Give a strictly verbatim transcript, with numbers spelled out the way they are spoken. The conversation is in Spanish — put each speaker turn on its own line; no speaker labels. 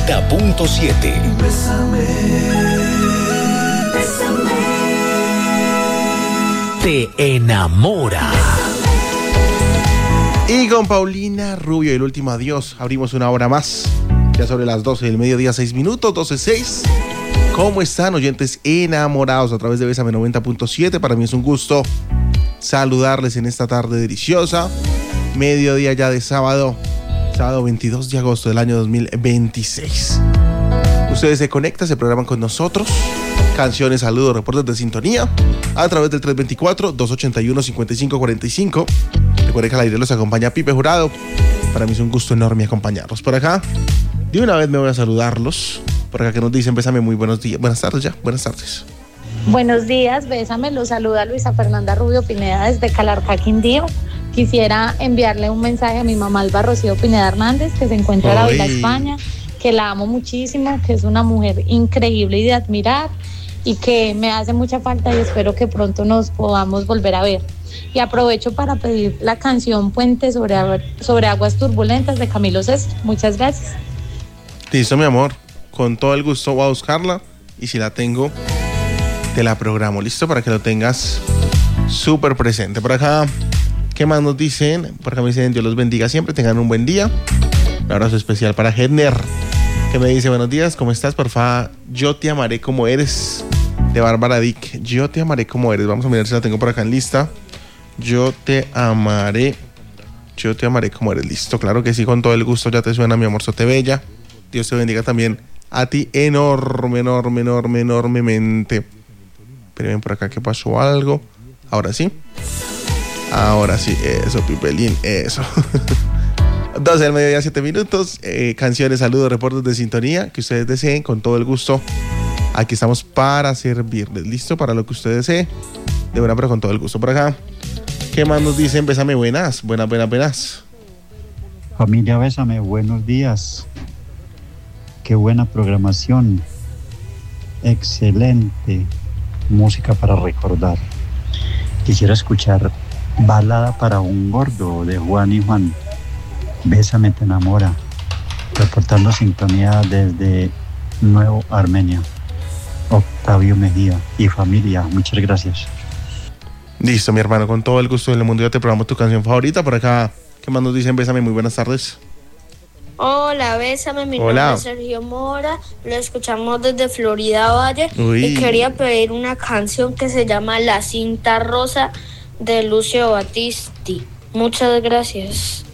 noventa punto siete.
Bésame, bésame.
Te enamora.
Y con Paulina Rubio, el último adiós, abrimos una hora más. Ya sobre las doce del mediodía, seis minutos, doce seis. ¿Cómo están, oyentes enamorados a través de Bésame noventa punto siete? Para mí es un gusto saludarles en esta tarde deliciosa. Mediodía ya de sábado, sábado veintidós de agosto del año dos mil veintiséis. Ustedes se conectan, se programan con nosotros. Canciones, saludos, reportes de sintonía a través del tres dos cuatro, dos ocho uno, cinco cinco cuatro cinco. Recuerden que al aire los acompaña Pipe Jurado. Para mí es un gusto enorme acompañarlos. Por acá, de una vez me voy a saludarlos. Por acá que nos dicen, bésame, muy buenos días. Buenas tardes ya, buenas tardes.
Buenos días, bésame, los saluda Luisa Fernanda Rubio Pineda desde Calarcá, Quindío. Quisiera enviarle un mensaje a mi mamá Alba Rocío Pineda Hernández, que se encuentra en la Villa España, que la amo muchísimo, que es una mujer increíble y de admirar, y que me hace mucha falta y espero que pronto nos podamos volver a ver. Y aprovecho para pedir la canción Puente sobre, sobre aguas turbulentas de Camilo Sesto. Muchas gracias.
Listo, mi amor, con todo el gusto voy a buscarla y si la tengo, te la programo, listo, para que lo tengas súper presente. Por acá, ¿qué más nos dicen? Por acá me dicen, Dios los bendiga siempre, tengan un buen día. Un abrazo especial para Hedner, que me dice, buenos días, ¿cómo estás? Por favor, yo te amaré como eres, de Bárbara Dick. Yo te amaré como eres. Vamos a mirar si la tengo por acá en lista. Yo te amaré, yo te amaré como eres. Listo, claro que sí, con todo el gusto. Ya te suena, mi amor, sote bella. Dios te bendiga también a ti enorme, enorme, enorme, enormemente. Pero ven por acá que pasó algo. Ahora sí. Ahora sí, eso, Pipelín, eso. doce del mediodía, siete minutos. Eh, canciones, saludos, reportes de sintonía que ustedes deseen, con todo el gusto. Aquí estamos para servirles. Listo, para lo que ustedes deseen. De buena, pero con todo el gusto. Por acá, ¿qué más nos dicen? Bésame, buenas, buenas, buenas, buenas.
Familia Bésame, buenos días. Qué buena programación. Excelente música para recordar. Quisiera escuchar Balada para un gordo de Juan y Juan. Bésame, te enamora. Reportando sintonía desde Nuevo Armenia. Octavio Mejía y familia, muchas gracias.
Listo, mi hermano, con todo el gusto del mundo ya te probamos tu canción favorita. Por acá, ¿qué más nos dicen? Bésame, muy buenas tardes.
Hola, bésame, mi
Hola.
nombre es Sergio Mora, lo escuchamos desde Florida Valle.
Uy.
Y quería pedir una canción que se llama La Cinta Rosa de Lucio Battisti. Muchas gracias.